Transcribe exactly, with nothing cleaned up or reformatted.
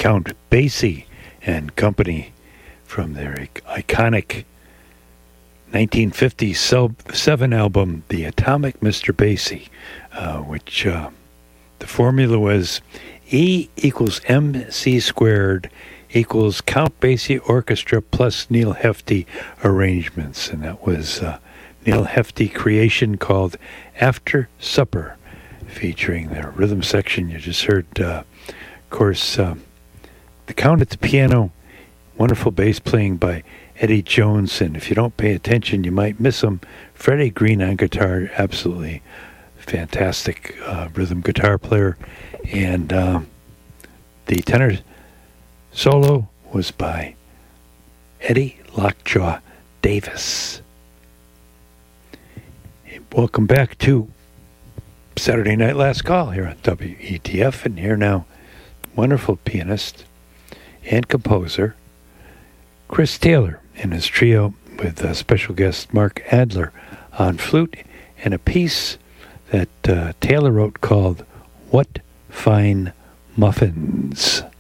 Count Basie and Company from their iconic nineteen fifty-seven album, The Atomic Mister Basie, uh, which uh, the formula was E equals M C squared equals Count Basie Orchestra plus Neil Hefti arrangements. And that was uh, Neil Hefti creation called After Supper, featuring their rhythm section. You just heard, uh, of course, uh, the Count at the piano, wonderful bass playing by Eddie Jones, and if you don't pay attention, you might miss him. Freddie Green on guitar, absolutely fantastic uh, rhythm guitar player. And um, the tenor solo was by Eddie Lockjaw Davis. Welcome back to Saturday Night Last Call here on W E T F, and here now, wonderful pianist and composer Chris Taylor and his trio with uh, special guest Mark Adler on flute, and a piece that uh, Taylor wrote called What Fine Muffins.